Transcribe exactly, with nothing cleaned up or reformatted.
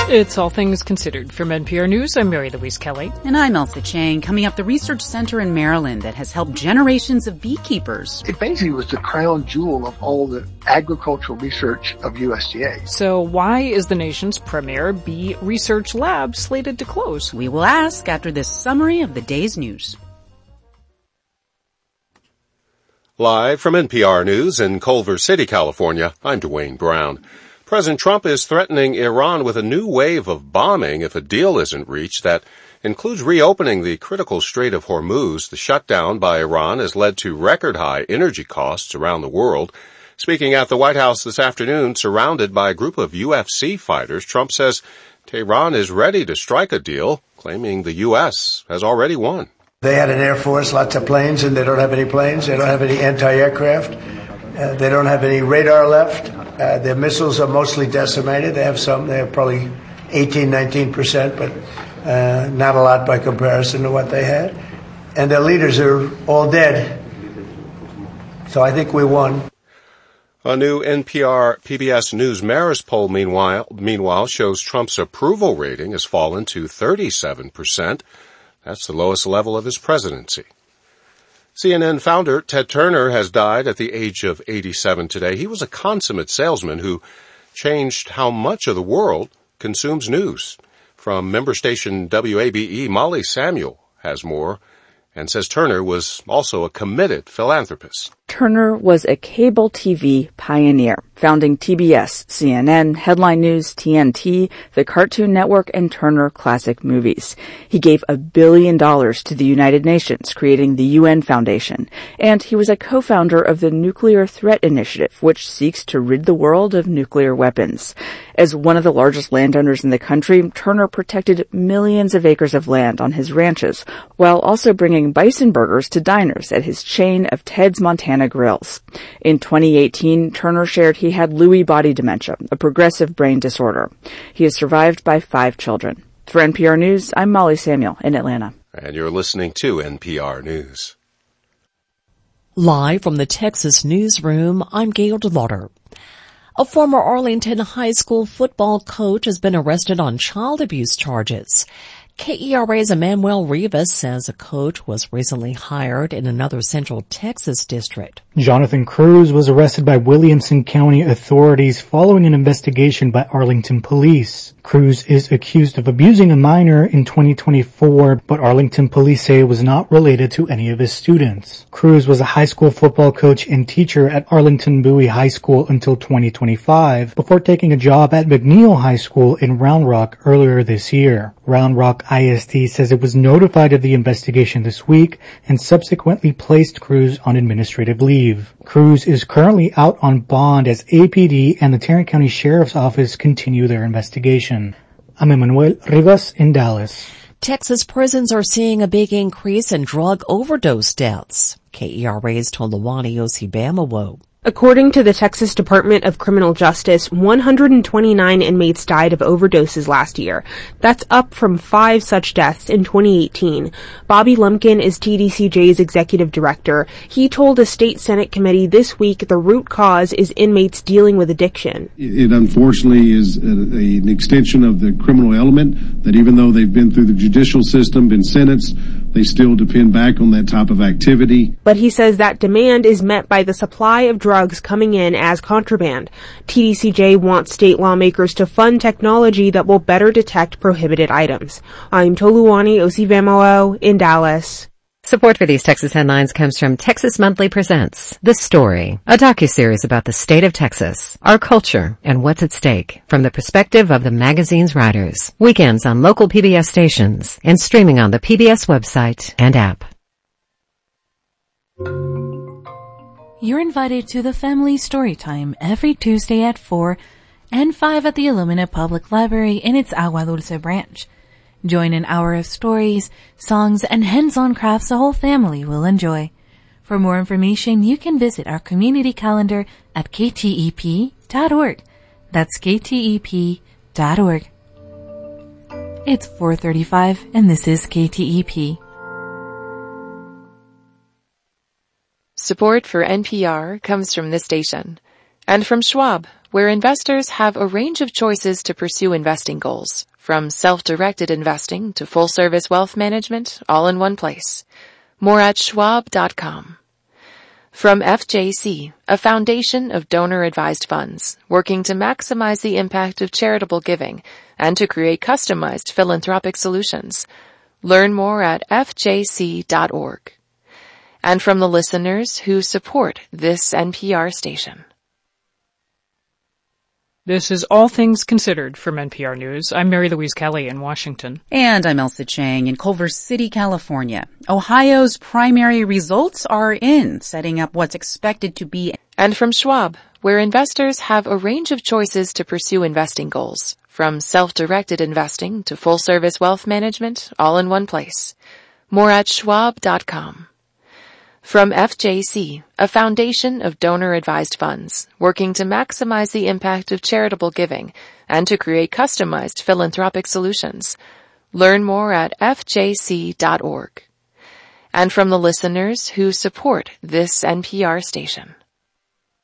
It's All Things Considered. From N P R News, I'm Mary Louise Kelly. And I'm Elsa Chang. Coming up, the research center in Maryland that has helped generations of beekeepers. It basically was the crown jewel of all the agricultural research of U S D A. So why is the nation's premier bee research lab slated to close? We will ask after this summary of the day's news. Live from N P R News in Culver City, California, I'm Dwayne Brown. President Trump is threatening Iran with a new wave of bombing if a deal isn't reached that includes reopening the critical Strait of Hormuz. The shutdown by Iran has led to record-high energy costs around the world. Speaking at the White House this afternoon, surrounded by a group of U F C fighters, Trump says Tehran is ready to strike a deal, claiming the U S has already won. They had an air force, lots of planes, and they don't have any planes. They don't have any anti-aircraft. Uh, they don't have any radar left. Uh, their missiles are mostly decimated. They have some. They have probably eighteen, nineteen percent, but uh, not a lot by comparison to what they had. And their leaders are all dead. So I think we won. A new N P R P B S News Marist poll, meanwhile, meanwhile, shows Trump's approval rating has fallen to thirty-seven percent. That's the lowest level of his presidency. C N N founder Ted Turner has died at the age of eighty-seven today. He was a consummate salesman who changed how much of the world consumes news. From member station W A B E, Molly Samuel has more and says Turner was also a committed philanthropist. Turner was a cable T V pioneer, founding T B S, C N N, Headline News, T N T, the Cartoon Network, and Turner Classic Movies. He gave a billion dollars to the United Nations, creating the U N Foundation. And he was a co-founder of the Nuclear Threat Initiative, which seeks to rid the world of nuclear weapons. As one of the largest landowners in the country, Turner protected millions of acres of land on his ranches, while also bringing bison burgers to diners at his chain of Ted's Montana Grills. In twenty eighteen, Turner shared he had Lewy body dementia, a progressive brain disorder. He is survived by five children. For N P R News, I'm Molly Samuel in Atlanta. And you're listening to N P R News. Live from the Texas newsroom, I'm Gail DeLauder. A former Arlington High School football coach has been arrested on child abuse charges. K E R A's Emmanuel Rivas says a coach was recently hired in another Central Texas district. Jonathan Cruz was arrested by Williamson County authorities following an investigation by Arlington police. Cruz is accused of abusing a minor in twenty twenty-four, but Arlington police say it was not related to any of his students. Cruz was a high school football coach and teacher at Arlington Bowie High School until twenty twenty-five, before taking a job at McNeil High School in Round Rock earlier this year. Round Rock I S D says it was notified of the investigation this week and subsequently placed Cruz on administrative leave. Cruz is currently out on bond as A P D and the Tarrant County Sheriff's Office continue their investigation. I'm Emmanuel Rivas in Dallas. Texas prisons are seeing a big increase in drug overdose deaths. K E R A's Tolawani Osibamawo. According to the Texas Department of Criminal Justice, one hundred twenty-nine inmates died of overdoses last year. That's up from five such deaths in twenty eighteen. Bobby Lumpkin is T D C J's executive director. He told a state Senate committee this week the root cause is inmates dealing with addiction. It unfortunately is a, a, an extension of the criminal element, that even though they've been through the judicial system, been sentenced, they still depend back on that type of activity. But he says that demand is met by the supply of drugs drugs coming in as contraband. T D C J wants state lawmakers to fund technology that will better detect prohibited items. I'm Toluwani Osivamolo in Dallas. Support for these Texas headlines comes from Texas Monthly Presents The Story, a docuseries about the state of Texas, our culture, and what's at stake from the perspective of the magazine's writers. Weekends on local P B S stations and streaming on the P B S website and app. You're invited to the Family Storytime every Tuesday at four and five at the Illumina Public Library in its Agua Dulce branch. Join an hour of stories, songs, and hands-on crafts the whole family will enjoy. For more information, you can visit our community calendar at k t e p dot org. That's k t e p dot org. It's four thirty-five, and this is K T E P. Support for N P R comes from this station and from Schwab, where investors have a range of choices to pursue investing goals, from self-directed investing to full-service wealth management, all in one place. More at schwab dot com. From F J C, a foundation of donor-advised funds, working to maximize the impact of charitable giving and to create customized philanthropic solutions. Learn more at f j c dot org. And from the listeners who support this N P R station. This is All Things Considered from N P R News. I'm Mary Louise Kelly in Washington. And I'm Elsa Chang in Culver City, California. Ohio's primary results are in, setting up what's expected to be. And from Schwab, where investors have a range of choices to pursue investing goals, from self-directed investing to full-service wealth management, all in one place. More at schwab dot com. From F J C, a foundation of donor-advised funds, working to maximize the impact of charitable giving and to create customized philanthropic solutions. Learn more at f j c dot org. And from the listeners who support this N P R station.